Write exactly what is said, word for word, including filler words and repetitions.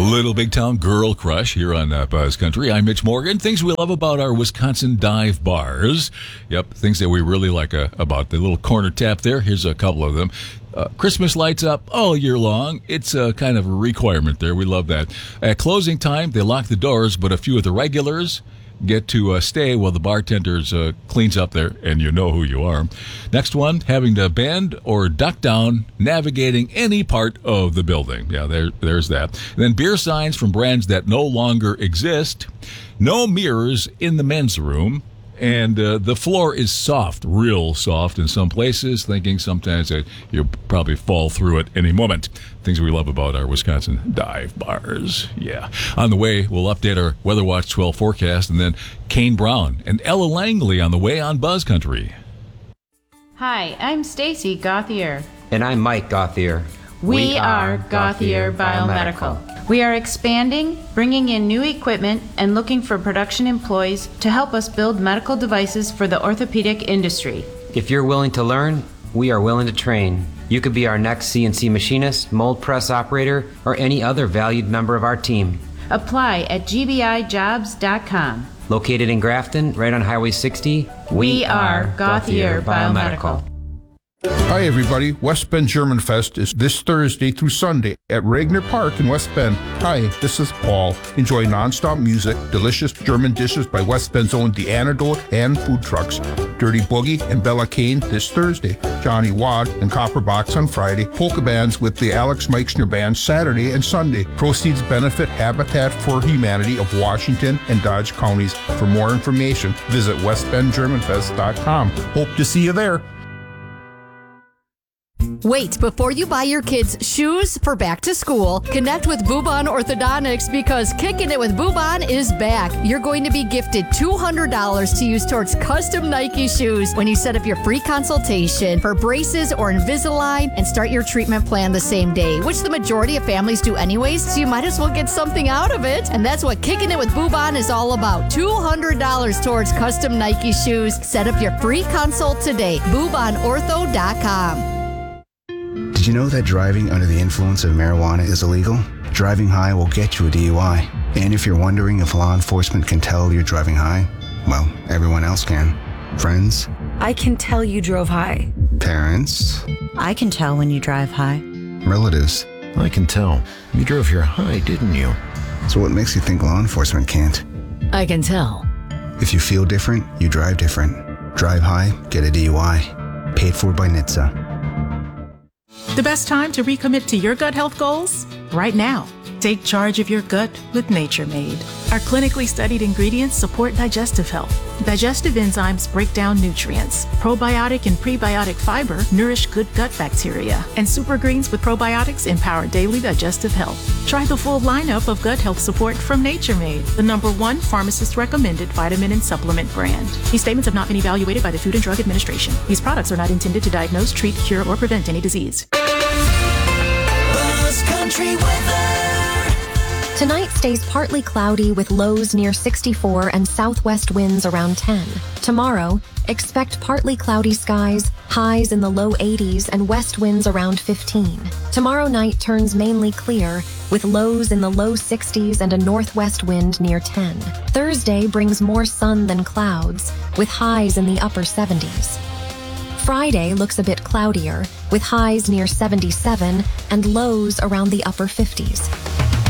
Little Big Town Girl Crush here on uh, Buzz Country. I'm Mitch Morgan. Things we love about our Wisconsin dive bars. Yep, things that we really like uh, about the little corner tap there. Here's a couple of them. Uh, Christmas lights up all year long. It's a kind of a requirement there. We love that. At closing time, they lock the doors, but a few of the regulars get to uh, stay while the bartenders uh, cleans up there, and you know who you are. Next one, having to bend or duck down, navigating any part of the building. Yeah, there, there's that. And then beer signs from brands that no longer exist. No mirrors in the men's room. And uh, the floor is soft, real soft in some places, thinking sometimes that you'll probably fall through it any moment. Things we love about our Wisconsin dive bars. Yeah. On the way, we'll update our Weather Watch twelve forecast, and then Kane Brown and Ella Langley on the way on Buzz Country. Hi, I'm Stacy Gauthier. And I'm Mike Gauthier. We, we are Gauthier Biomedical. Biomedical. We are expanding, bringing in new equipment, and looking for production employees to help us build medical devices for the orthopedic industry. If you're willing to learn, we are willing to train. You could be our next C N C machinist, mold press operator, or any other valued member of our team. Apply at g b i jobs dot com. Located in Grafton, right on Highway sixty, we, we are Gauthier Biomedical. Biomedical. Hi everybody, West Bend German Fest is this Thursday through Sunday at Regner Park in West Bend. Hi, this is Paul. Enjoy nonstop music, delicious German dishes by West Bend's own The Antidote, and food trucks. Dirty Boogie and Bella Kane this Thursday. Johnny Wad and Copper Box on Friday. Polka bands with the Alex Meixner Band Saturday and Sunday. Proceeds benefit Habitat for Humanity of Washington and Dodge counties. For more information, visit west bend german fest dot com. Hope to see you there. Wait, before you buy your kids shoes for back to school, connect with Boobon Orthodontics, because Kicking It with Boobon is back. You're going to be gifted two hundred dollars to use towards custom Nike shoes when you set up your free consultation for braces or Invisalign and start your treatment plan the same day, which the majority of families do anyways, so you might as well get something out of it. And that's what Kicking It with Boobon is all about. two hundred dollars towards custom Nike shoes. Set up your free consult today. boobon ortho dot com. Did you know that driving under the influence of marijuana is illegal? Driving high will get you a D U I. And if you're wondering if law enforcement can tell you're driving high, well, everyone else can. Friends? I can tell you drove high. Parents? I can tell when you drive high. Relatives? I can tell. You drove here high, didn't you? So what makes you think law enforcement can't? I can tell. If you feel different, you drive different. Drive high, get a D U I. Paid for by N H T S A. The best time to recommit to your gut health goals? Right now. Take charge of your gut with Nature Made. Our clinically studied ingredients support digestive health. Digestive enzymes break down nutrients. Probiotic and prebiotic fiber nourish good gut bacteria. And super greens with probiotics empower daily digestive health. Try the full lineup of gut health support from Nature Made, the number one pharmacist-recommended vitamin and supplement brand. These statements have not been evaluated by the Food and Drug Administration. These products are not intended to diagnose, treat, cure, or prevent any disease. Buzz Country weather. Tonight stays partly cloudy with lows near sixty-four and southwest winds around ten. Tomorrow, expect partly cloudy skies, highs in the low eighties and west winds around fifteen. Tomorrow night turns mainly clear with lows in the low sixties and a northwest wind near ten. Thursday brings more sun than clouds with highs in the upper seventies. Friday looks a bit cloudier with highs near seventy-seven and lows around the upper fifties.